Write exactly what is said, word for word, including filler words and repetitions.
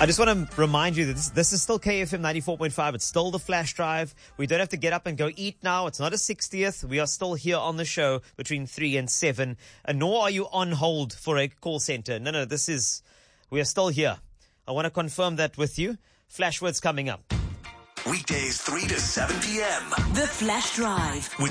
I just want to remind you that this, this is still K F M ninety-four point five. It's still the Flash Drive. We don't have to get up and go eat now. It's not a sixtieth. We are still here on the show between three and seven. And nor are you on hold for a call center. No, no, this is, we are still here. I want to confirm that with you. Flash words coming up. Weekdays three to seven p.m. The Flash Drive with